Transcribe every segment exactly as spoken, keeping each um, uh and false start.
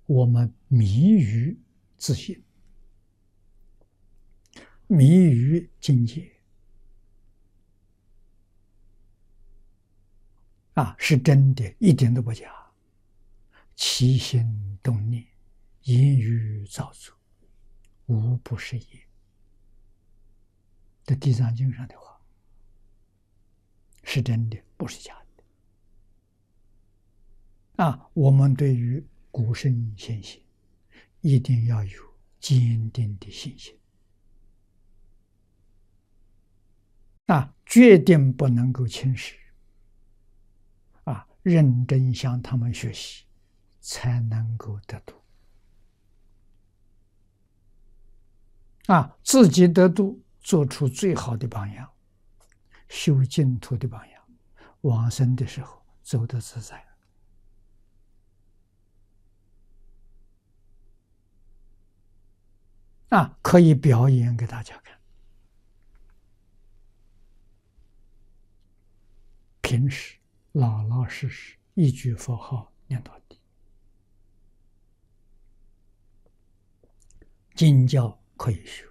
我们迷于自信，迷于境界，啊，是真的，一点都不假。起心动念，言语造作，无不是也。这《地藏经》上的话，是真的，不是假的。啊，我们对于古圣先贤，一定要有坚定的信心。啊，决定不能够轻视。啊，认真向他们学习，才能够得度。啊，自己得度，做出最好的榜样，修净土的榜样，往生的时候走得自在。啊，可以表演给大家看。平时老老实实一句佛号念到底，经教可以学，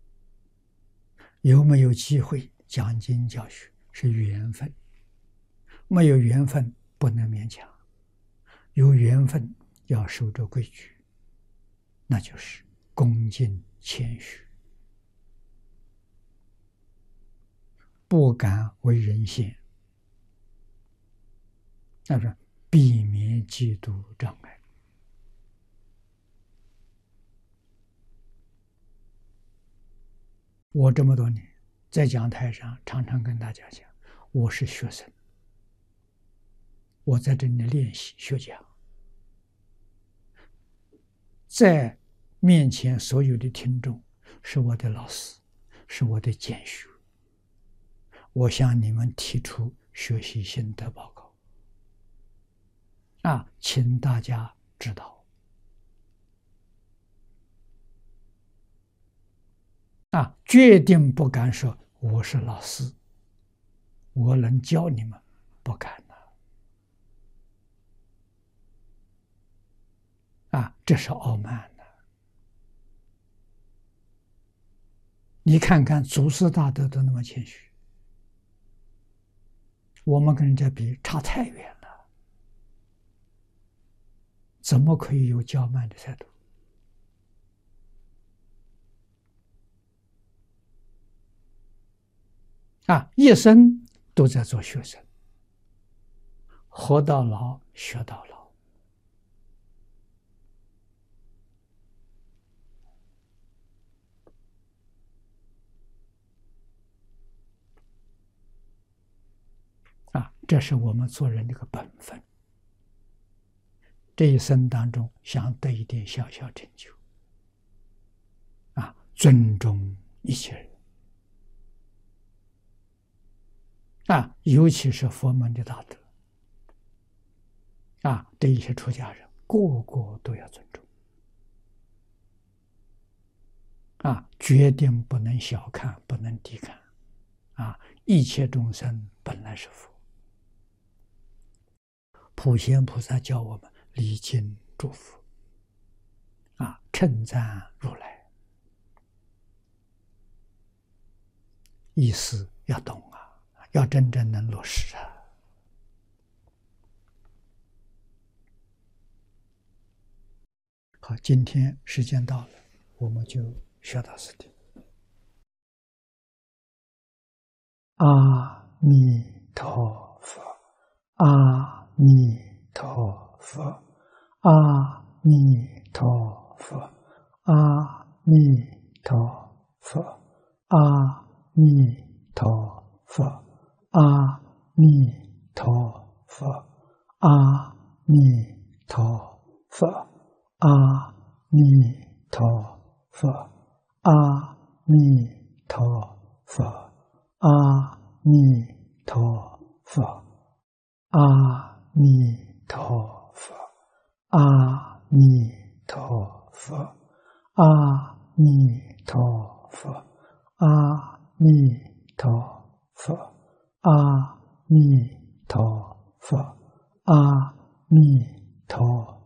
有没有机会讲经教学是缘分，没有缘分不能勉强，有缘分要守着规矩，那就是恭敬谦虚，不敢为人先，那是避免嫉妒障碍。我这么多年在讲台上常常跟大家讲，我是学生，我在这里练习学讲，在面前所有的听众是我的老师，是我的监学，我向你们提出学习心得报告啊，请大家指导啊，决定不敢说我是老师，我能教你们，不敢了啊，这是傲慢的。你看看祖师大德都那么谦虚，我们跟人家比差太远了，怎么可以有骄慢的态度？啊，一生都在做学生，活到老学到老。啊，这是我们做人的一个本分。这一生当中想得一点小小成就，啊，尊重一切人，啊，尤其是佛门的大德，啊，这一些出家人，个个都要尊重，啊，决定不能小看，不能低看，啊，一切众生本来是佛。普贤菩萨教我们礼敬祝福，啊，称赞如来，意思要懂啊，要真正能落实啊。好，今天时间到了，我们就学到此地。阿弥陀佛，阿弥陀佛，阿弥陀佛，阿弥陀佛，阿弥陀佛，阿弥陀佛，阿弥陀佛，阿弥陀佛，阿弥陀佛，阿弥陀佛，阿弥陀佛，阿弥陀佛，阿弥陀佛，阿弥陀佛，阿弥陀佛，阿弥陀